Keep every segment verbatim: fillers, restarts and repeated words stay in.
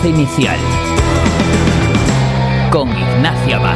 Once inicial con Ignacio Abad.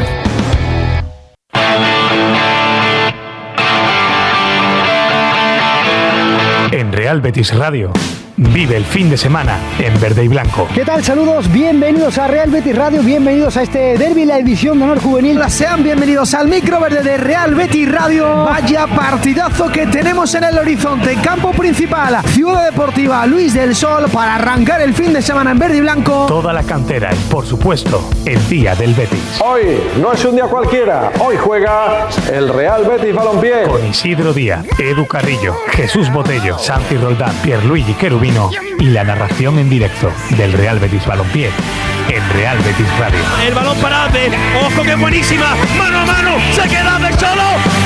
En Real Betis Radio, vive el fin de semana en verde y blanco. ¿Qué tal? Saludos, bienvenidos a Real Betis Radio, bienvenidos a este derbi, la edición de honor juvenil. Sean bienvenidos al micro verde de Real Betis Radio. Vaya partidazo que tenemos en el horizonte. Campo principal, Ciudad Deportiva Luis del Sol, para arrancar el fin de semana en verde y blanco. Toda la cantera y, por supuesto, el día del Betis. Hoy no es un día cualquiera, hoy juega el Real Betis Balompié. Con Isidro Díaz, Edu Carrillo, Jesús Botello, Santi Roldán, Pierluigi Cherubino y la narración en directo del Real Betis Balompié en Real Betis Radio. El balón para Ape, ojo que buenísima, mano a mano, se queda de solo,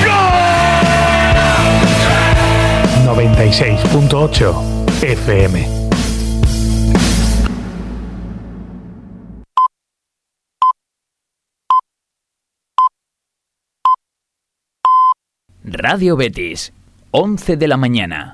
¡gol! noventa y seis punto ocho F M. Radio Betis, once de la mañana.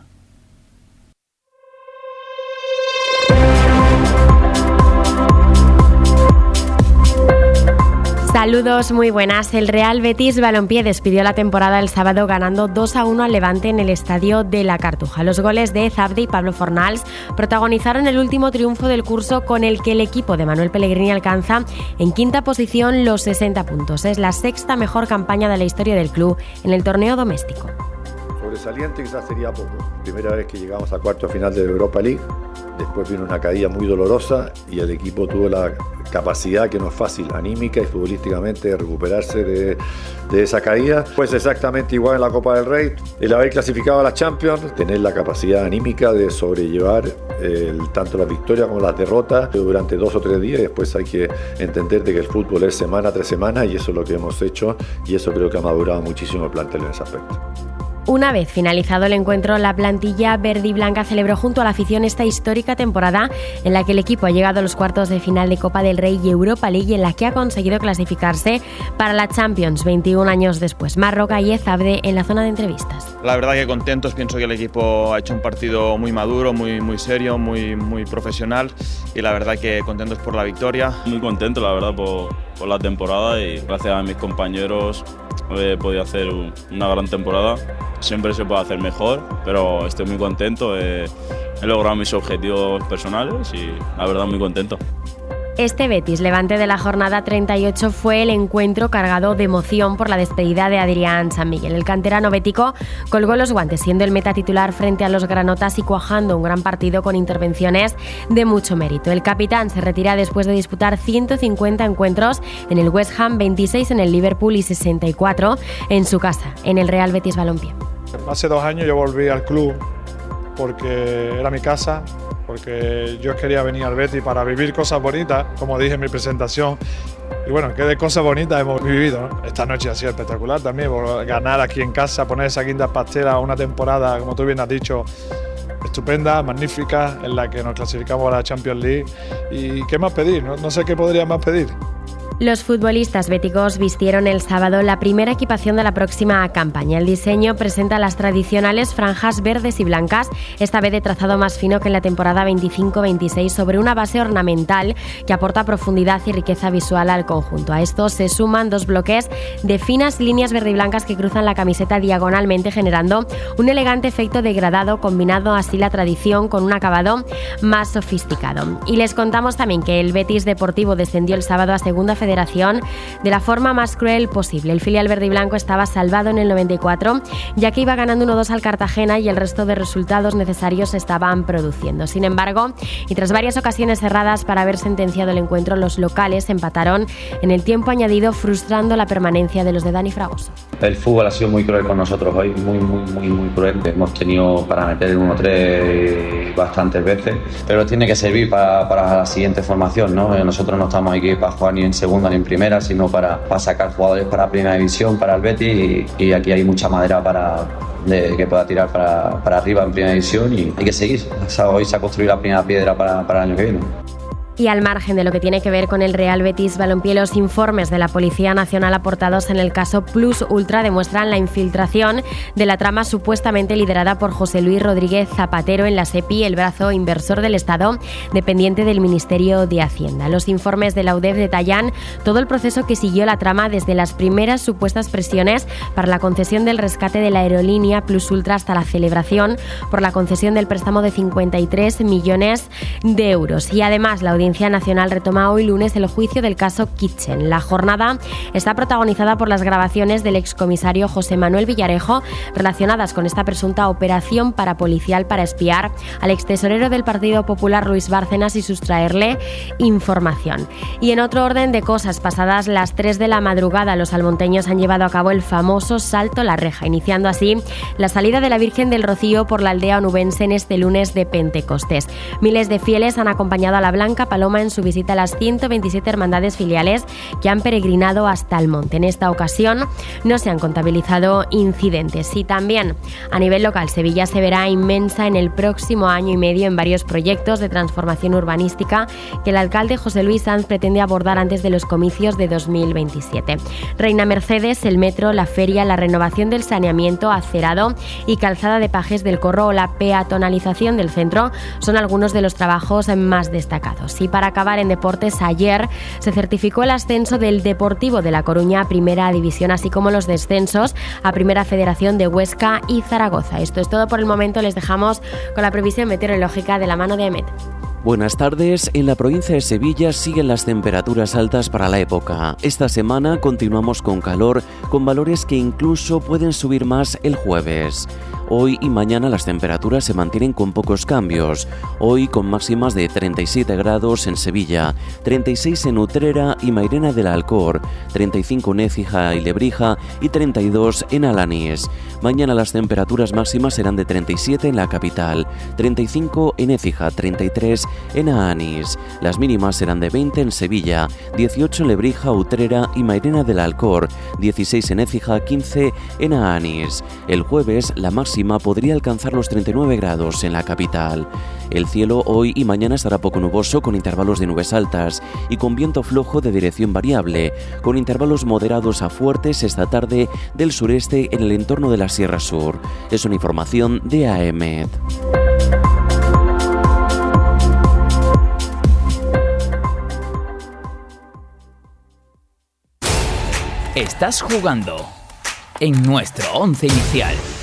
Saludos, muy buenas. El Real Betis Balompié despidió la temporada el sábado ganando dos a uno al Levante en el Estadio de la Cartuja. Los goles de Zabde y Pablo Fornals protagonizaron el último triunfo del curso, con el que el equipo de Manuel Pellegrini alcanza en quinta posición los sesenta puntos. Es la sexta mejor campaña de la historia del club en el torneo doméstico. Sobresaliente quizás sería poco. Primera vez que llegamos a cuarto final de Europa League. Después vino una caída muy dolorosa y el equipo tuvo la capacidad, que no es fácil, anímica y futbolísticamente, de recuperarse de, de esa caída. Pues exactamente igual en la Copa del Rey. El haber clasificado a la Champions, tener la capacidad anímica de sobrellevar el, tanto las victorias como las derrotas durante dos o tres días. Y después hay que entender de que el fútbol es semana tras semana, y eso es lo que hemos hecho, y eso creo que ha madurado muchísimo el plantel en ese aspecto. Una vez finalizado el encuentro, la plantilla verde y blanca celebró junto a la afición esta histórica temporada en la que el equipo ha llegado a los cuartos de final de Copa del Rey y Europa League, y en la que ha conseguido clasificarse para la Champions veintiún años después. Marroca y Zabde en la zona de entrevistas. La verdad que contentos, pienso que el equipo ha hecho un partido muy maduro, muy, muy serio, muy, muy profesional, y la verdad que contentos por la victoria. Muy contento, la verdad, por, por la temporada, y gracias a mis compañeros he podido hacer una gran temporada. Siempre se puede hacer mejor, pero estoy muy contento, he, he logrado mis objetivos personales y la verdad muy contento. Este Betis Levante de la jornada treinta y ocho fue el encuentro cargado de emoción por la despedida de Adrián San Miguel. El canterano bético colgó los guantes, siendo el meta titular frente a los granotas y cuajando un gran partido con intervenciones de mucho mérito. El capitán se retira después de disputar ciento cincuenta encuentros en el West Ham, veintiséis en el Liverpool y sesenta y cuatro en su casa, en el Real Betis Balompié. Hace dos años yo volví al club porque era mi casa, porque yo quería venir al Betis para vivir cosas bonitas, como dije en mi presentación. Y bueno, qué de cosas bonitas hemos vivido, ¿no? Esta noche ha sido espectacular también, por ganar aquí en casa, poner esa quinta pastela, una temporada, como tú bien has dicho, estupenda, magnífica, en la que nos clasificamos a la Champions League. ¿Y qué más pedir? No, no sé qué podría más pedir. Los futbolistas béticos vistieron el sábado la primera equipación de la próxima campaña. El diseño presenta las tradicionales franjas verdes y blancas, esta vez de trazado más fino que en la temporada veinticinco veintiséis, sobre una base ornamental que aporta profundidad y riqueza visual al conjunto. A esto se suman dos bloques de finas líneas verde y blancas que cruzan la camiseta diagonalmente, generando un elegante efecto degradado, combinando así la tradición con un acabado más sofisticado. Y les contamos también que el Betis Deportivo descendió el sábado a Segunda Federación de la forma más cruel posible. El filial verde y blanco estaba salvado en el noventa y cuatro, ya que iba ganando uno dos al Cartagena y el resto de resultados necesarios se estaban produciendo. Sin embargo, y tras varias ocasiones cerradas para haber sentenciado el encuentro, los locales empataron en el tiempo añadido, frustrando la permanencia de los de Dani Fragoso. El fútbol ha sido muy cruel con nosotros hoy, muy, muy, muy, muy cruel. Hemos tenido para meter el uno tres bastantes veces, pero tiene que servir para, para la siguiente formación, ¿no? Nosotros no estamos aquí para jugar ni en segunda ni en primera, sino para, para sacar jugadores para primera división, para el Betis, y, y aquí hay mucha madera para de, que pueda tirar para, para arriba en primera división, y hay que seguir. Hoy se ha construido la primera piedra para, para el año que viene. Y al margen de lo que tiene que ver con el Real Betis Balompié, los informes de la Policía Nacional aportados en el caso Plus Ultra demuestran la infiltración de la trama supuestamente liderada por José Luis Rodríguez Zapatero en la SEPI, el brazo inversor del Estado dependiente del Ministerio de Hacienda. Los informes de la U D E F detallan todo el proceso que siguió la trama desde las primeras supuestas presiones para la concesión del rescate de la aerolínea Plus Ultra hasta la celebración por la concesión del préstamo de cincuenta y tres millones de euros. Y además la Audiencia Nacional retoma hoy lunes el juicio del caso Kitchen. La jornada está protagonizada por las grabaciones del excomisario José Manuel Villarejo relacionadas con esta presunta operación parapolicial para espiar al extesorero del Partido Popular Luis Bárcenas y sustraerle información. Y en otro orden de cosas, pasadas las tres de la madrugada, los almonteños han llevado a cabo el famoso Salto la Reja, iniciando así la salida de la Virgen del Rocío por la aldea onubense en este lunes de Pentecostés. Miles de fieles han acompañado a la Blanca Paloma en su visita a las ciento veintisiete hermandades filiales que han peregrinado hasta el monte. En esta ocasión no se han contabilizado incidentes. Y también a nivel local, Sevilla se verá inmensa en el próximo año y medio en varios proyectos de transformación urbanística que el alcalde José Luis Sanz pretende abordar antes de los comicios de dos mil veintisiete. Reina Mercedes, el metro, la feria, la renovación del saneamiento, acerado y calzada de Pajes del Corro o la peatonalización del centro son algunos de los trabajos más destacados. Y para acabar en deportes, ayer se certificó el ascenso del Deportivo de La Coruña a Primera División, así como los descensos a Primera Federación de Huesca y Zaragoza. Esto es todo por el momento. Les dejamos con la previsión meteorológica de la mano de Emet. Buenas tardes. En la provincia de Sevilla siguen las temperaturas altas para la época. Esta semana continuamos con calor, con valores que incluso pueden subir más el jueves. Hoy y mañana las temperaturas se mantienen con pocos cambios. Hoy con máximas de treinta y siete grados en Sevilla, treinta y seis en Utrera y Mairena del Alcor, treinta y cinco en Écija y Lebrija y treinta y dos en Alanís. Mañana las temperaturas máximas serán de treinta y siete en la capital, treinta y cinco en Écija, treinta y tres en Alanís. Las mínimas serán de veinte en Sevilla, dieciocho en Lebrija, Utrera y Mairena del Alcor, dieciséis en Écija, quince en Alanís. El jueves la máxima podría alcanzar los treinta y nueve grados en la capital. El cielo hoy y mañana estará poco nuboso con intervalos de nubes altas y con viento flojo de dirección variable, con intervalos moderados a fuertes esta tarde del sureste en el entorno de la Sierra Sur. Es una información de A E M E T. Estás jugando en nuestro once inicial.